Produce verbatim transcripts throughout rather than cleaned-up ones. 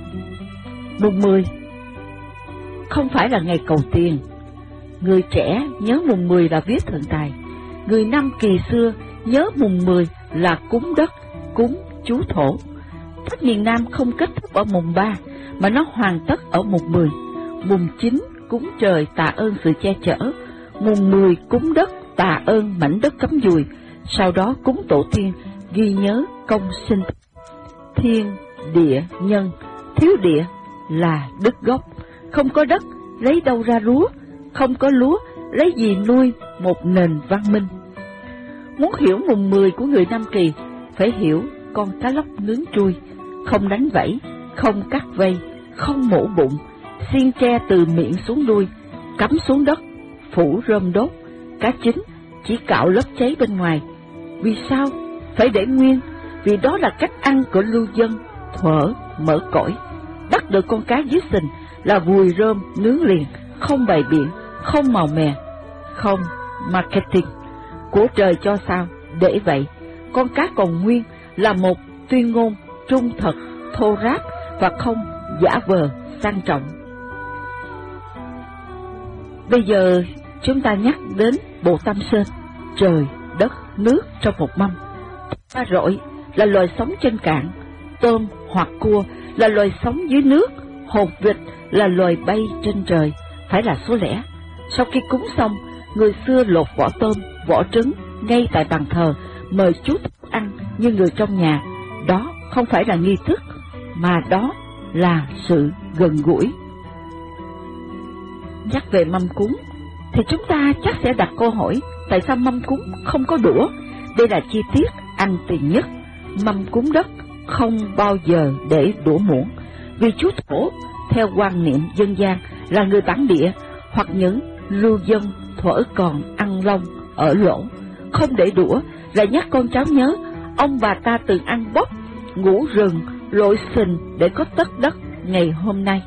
Mùng mười không phải là ngày cầu tiền. Người trẻ nhớ mùng mười là viết thần tài. Người Nam Kỳ xưa nhớ mùng mười là cúng đất, cúng chú thổ. Tết miền Nam không kết thúc ở mùng ba, mà nó hoàn tất ở mùng mười. Mùng chín cúng trời tạ ơn sự che chở. Mùng mười cúng đất tạ ơn mảnh đất cắm dùi. Sau đó cúng tổ tiên ghi nhớ công sinh. Thiên, địa, nhân, thiếu địa là đất gốc. Không có đất, lấy đâu ra lúa? Không có lúa, lấy gì nuôi một nền văn minh? Muốn hiểu mùng mười của người Nam Kỳ, phải hiểu con cá lóc nướng trui, không đánh vảy, không cắt vây, không mổ bụng, xiên tre từ miệng xuống đuôi, cắm xuống đất, phủ rơm đốt, cá chín chỉ cạo lớp cháy bên ngoài. Vì sao phải để nguyên? Vì đó là cách ăn của lưu dân thuở mở cõi. Bắt được con cá dưới sình là vùi rơm nướng liền, không bày biện, không màu mè, không marketing. Của trời cho sao để vậy. Con cá còn nguyên là một tuyên ngôn trung thật, thô ráp và không giả vờ sang trọng. Bây giờ chúng ta nhắc đến bộ Tam Sơn, trời, đất, nước trong một mâm. Cá rọi là loài sống trên cạn, tôm hoặc cua là loài sống dưới nước, hột vịt là loài bay trên trời, phải là số lẻ. Sau khi cúng xong, người xưa lột vỏ tôm, vỏ trứng ngay tại bàn thờ, mời chú ăn như người trong nhà. Đó không phải là nghi thức, mà đó là sự gần gũi. Nhắc về mâm cúng, thì chúng ta chắc sẽ đặt câu hỏi, tại sao mâm cúng không có đũa? Đây là chi tiết ăn tiền nhất. Mâm cúng đất không bao giờ để đũa muỗng, vì chú thổ, theo quan niệm dân gian, là người bản địa hoặc những lưu dân thuở còn ăn lông ở lỗ. Không để đũa là nhắc con cháu nhớ ông bà ta từng ăn bốc, ngủ rừng, lội sình để có tất đất ngày hôm nay.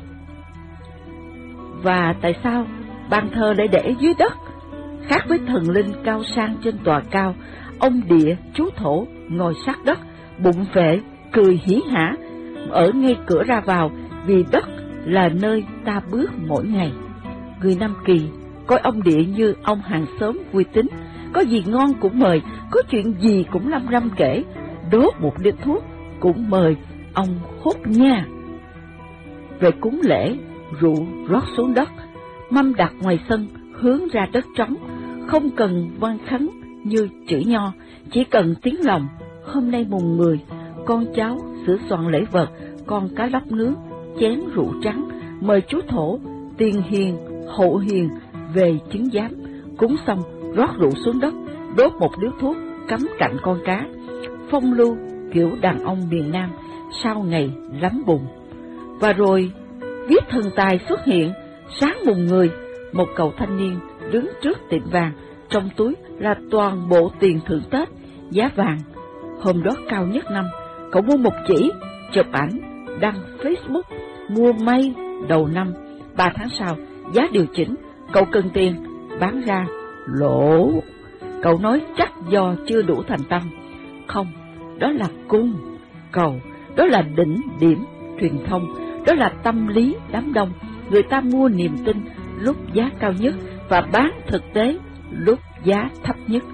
Và tại sao bàn thờ lại để dưới đất? Khác với thần linh cao sang trên tòa cao, ông địa chú thổ ngồi sát đất, bụng phệ, cười hí hả ở ngay cửa ra vào, vì đất là nơi ta bước mỗi ngày. Người Nam Kỳ coi ông địa như ông hàng xóm vui tính, có gì ngon cũng mời, có chuyện gì cũng lâm râm kể, đốt một điếu thuốc cũng mời ông hút nha. Về cúng lễ, rượu rót xuống đất, mâm đặt ngoài sân hướng ra đất trống, không cần văn khấn như chữ nho, chỉ cần tiếng lòng. Hôm nay mùng mười, con cháu sửa soạn lễ vật, con cá lóc nướng, chén rượu trắng, mời chú thổ, tiền hiền, hậu hiền về chứng giám. Cúng xong, rót rượu xuống đất, đốt một điếu thuốc, cắm cạnh con cá. Phong lưu kiểu đàn ông miền Nam sau ngày lắm bùn. Và rồi, viết thần tài xuất hiện. Sáng mùng mười, một cậu thanh niên đứng trước tiệm vàng, trong túi là toàn bộ tiền thưởng Tết, giá vàng hôm đó cao nhất năm. Cậu mua một chỉ, chụp ảnh, đăng Facebook, mua may đầu năm. Ba tháng sau, giá điều chỉnh, cậu cần tiền, bán ra lỗ. Cậu nói chắc do chưa đủ thành tâm. Không, đó là cung, cầu, đó là đỉnh điểm truyền thông, đó là tâm lý đám đông. Người ta mua niềm tin lúc giá cao nhất và bán thực tế lúc giá thấp nhất.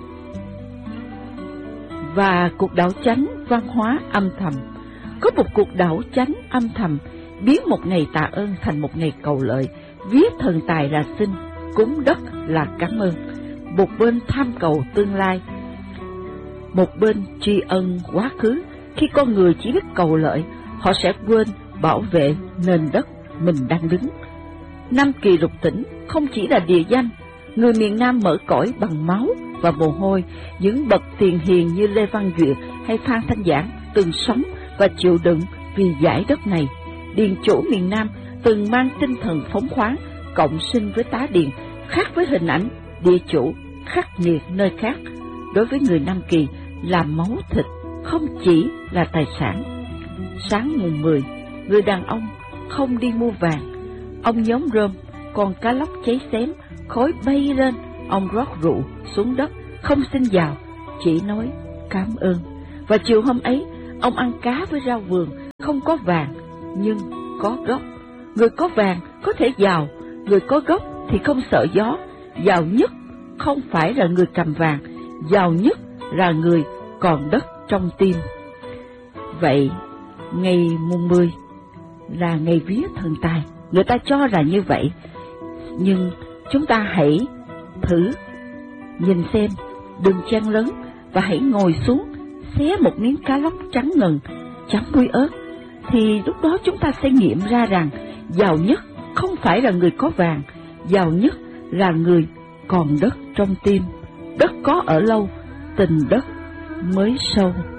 Và cuộc đảo chánh văn hóa âm thầm. Có một cuộc đảo chánh âm thầm biến một ngày tạ ơn thành một ngày cầu lợi, viết thần tài là xin, cúng đất là cảm ơn. Một bên tham cầu tương lai, một bên tri ân quá khứ. Khi con người chỉ biết cầu lợi, họ sẽ quên bảo vệ nền đất mình đang đứng. Nam Kỳ lục tỉnh không chỉ là địa danh. Người miền Nam mở cõi bằng máu và mồ hôi. Những bậc tiền hiền như Lê Văn Duyệt hay Phan Thanh Giảng từng sống và chịu đựng vì dải đất này. Điền chủ miền Nam từng mang tinh thần phóng khoáng, cộng sinh với tá điền, khác với hình ảnh địa chủ khắc nghiệt nơi khác. Đối với người Nam Kỳ, là máu thịt, không chỉ là tài sản. Sáng mùng mười, người đàn ông không đi mua vàng. Ông nhóm rơm, con cá lóc cháy xém, khói bay lên. Ông rót rượu xuống đất, không xin giàu, chỉ nói cảm ơn. Và chiều hôm ấy, ông ăn cá với rau vườn, không có vàng, nhưng có gốc. Người có vàng có thể giàu, người có gốc thì không sợ gió. Giàu nhất không phải là người cầm vàng, giàu nhất là người còn đất trong tim. Vậy, ngày mùng mười là ngày vía thần tài, người ta cho là như vậy. Nhưng chúng ta hãy thử nhìn xem, đừng chen lấn, và hãy ngồi xuống, xé một miếng cá lóc trắng ngần, chấm muối ớt, thì lúc đó chúng ta sẽ nghiệm ra rằng giàu nhất không phải là người có vàng, giàu nhất là người còn đất trong tim. Đất có ở lâu, tình đất mới sâu.